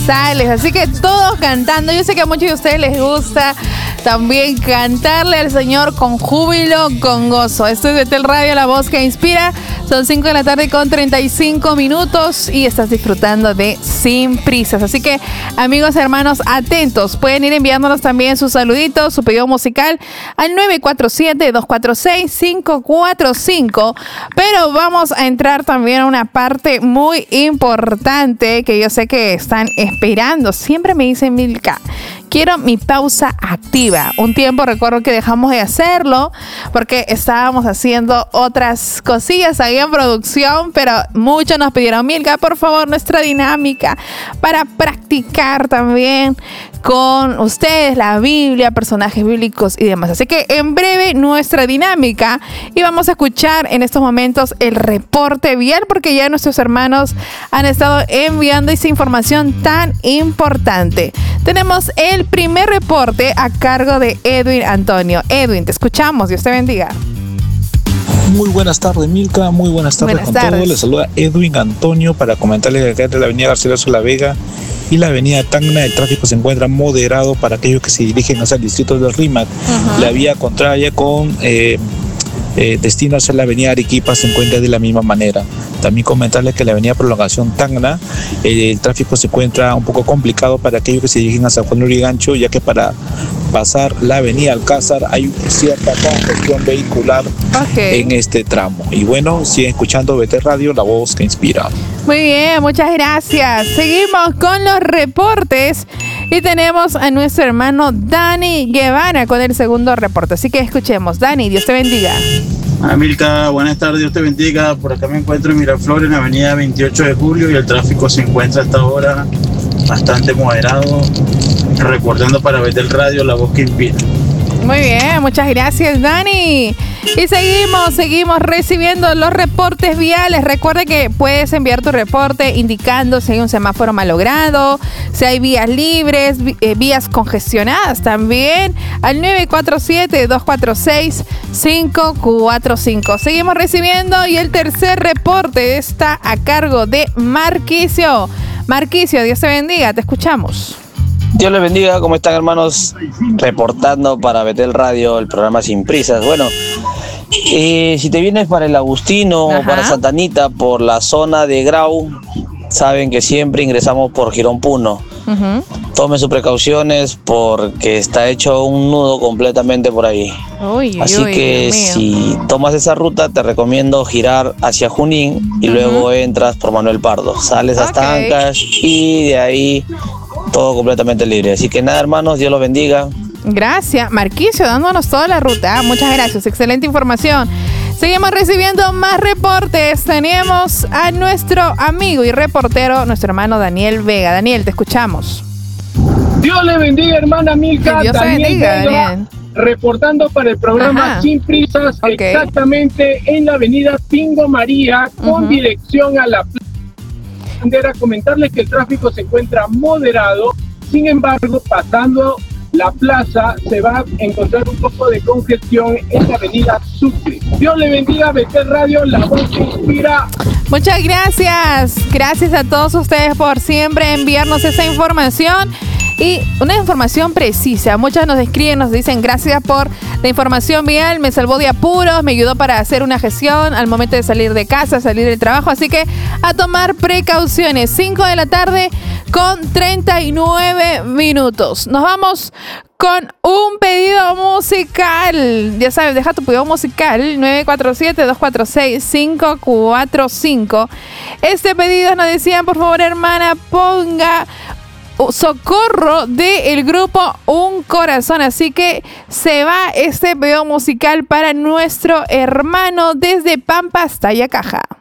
Sales, así que todos cantando. Yo sé que a muchos de ustedes les gusta también cantarle al Señor con júbilo, con gozo. Esto es Betel Radio, la voz que inspira. Son 5 de la tarde con 35 minutos y estás disfrutando de Sin Prisas. Así que, amigos, hermanos, atentos. Pueden ir enviándonos también sus saluditos, su pedido musical al 947-246-545. Pero vamos a entrar también a una parte muy importante que yo sé que están esperando. Siempre me dicen, Milka, quiero mi pausa activa. Un tiempo recuerdo que dejamos de hacerlo porque estábamos haciendo otras cosillas ahí en producción, pero muchos nos pidieron, Milka, por favor, nuestra dinámica para practicar también con ustedes la Biblia, personajes bíblicos y demás. Así que en breve nuestra dinámica y vamos a escuchar en estos momentos el reporte vial porque ya nuestros hermanos han estado enviando esa información tan importante. Tenemos el primer reporte a cargo de Edwin Antonio. Edwin, te escuchamos. Dios te bendiga. Muy buenas tardes, Milka. Muy buenas tardes con todos. Les saluda Edwin Antonio para comentarles que acá entre la avenida Garcilaso La Vega y la avenida Tacna el tráfico se encuentra moderado para aquellos que se dirigen hacia el distrito del Rímac. La vía contraria con destino hacia la avenida Arequipa se encuentra de la misma manera. También comentarles que la avenida Prolongación Tacna el tráfico se encuentra un poco complicado para aquellos que se dirigen a San Juan de Lurigancho, ya que para pasar la avenida Alcázar hay cierta congestión vehicular en este tramo. Y bueno, siguen escuchando Betel Radio, la voz que inspira. Muy bien, muchas gracias. Seguimos con los reportes y tenemos a nuestro hermano Dani Guevara con el segundo reporte. Así que escuchemos. Dani, Dios te bendiga. Milka, buenas tardes, Dios te bendiga. Por acá me encuentro en Miraflores, en la avenida 28 de julio y el tráfico se encuentra hasta ahora bastante moderado. Reportando para Betel Radio, la voz que inspira. Muy bien, muchas gracias, Dani. Y seguimos recibiendo los reportes viales. Recuerda que puedes enviar tu reporte indicando si hay un semáforo malogrado, si hay vías libres, vías congestionadas también, al 947-246-545. Seguimos recibiendo y el tercer reporte está a cargo de Marquicio. Marquicio, Dios te bendiga, te escuchamos. Dios les bendiga, ¿cómo están, hermanos? Reportando para Betel Radio, el programa Sin Prisas. Bueno, si te vienes para el Agustino o para Santa Anita, por la zona de Grau, saben que siempre ingresamos por Girón Puno. Tomen sus precauciones porque está hecho un nudo completamente por ahí. Así que si tomas esa ruta, te recomiendo girar hacia Junín y luego entras por Manuel Pardo. Sales hasta Ancash y de ahí todo completamente libre. Así que nada, hermanos, Dios los bendiga. Gracias, Marquicio, dándonos toda la ruta. Muchas gracias, excelente información. Seguimos recibiendo más reportes. Tenemos a nuestro amigo y reportero, nuestro hermano Daniel Vega. Daniel, te escuchamos. Dios le bendiga, hermana Milka. Dios te bendiga, Daniel. Reportando para el programa Sin Prisas, exactamente en la avenida Pingo María, con dirección a la plaza. Comentarles que el tráfico se encuentra moderado, sin embargo, pasando la plaza se va a encontrar un poco de congestión en la avenida Sucre. Dios le bendiga, Betel Radio, la voz que inspira. Muchas gracias. Gracias a todos ustedes por siempre enviarnos esa información. Y una información precisa. Muchos nos escriben, nos dicen gracias por la información vial, me salvó de apuros, me ayudó para hacer una gestión al momento de salir de casa, salir del trabajo. Así que a tomar precauciones. 5 de la tarde con 39 minutos. Nos vamos con un pedido musical. Ya sabes, deja tu pedido musical, 947-246-545. Este pedido nos decían, por favor, hermana, ponga Socorro del grupo Un Corazón. Así que se va este video musical para nuestro hermano desde Pampa hasta Yacaja.